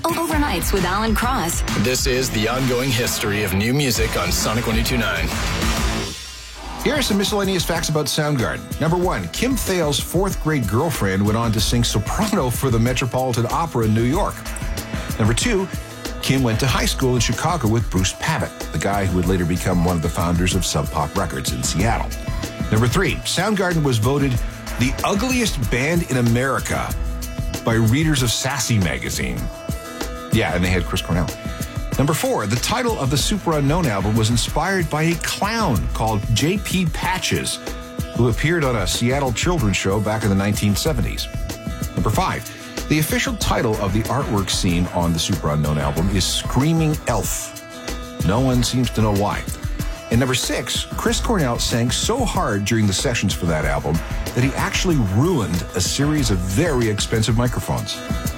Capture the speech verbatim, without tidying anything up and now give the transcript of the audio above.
Overnights with Alan Cross. This is the ongoing history of new music on Sonic one oh two point nine. Here are some miscellaneous facts about Soundgarden. Number one, Kim Thayil's fourth grade girlfriend went on to sing soprano for the Metropolitan Opera in New York. Number two, Kim went to high school in Chicago with Bruce Pavitt, the guy who would later become one of the founders of Sub Pop Records in Seattle. Number three, Soundgarden was voted the ugliest band in America by readers of Sassy magazine. Yeah, and they had Chris Cornell. Number four, the title of the Super Unknown album was inspired by a clown called J P Patches, who appeared on a Seattle children's show back in the nineteen seventies. Number five, the official title of the artwork scene on the Super Unknown album is Screaming Elf. No one seems to know why. And number six, Chris Cornell sang so hard during the sessions for that album that he actually ruined a series of very expensive microphones.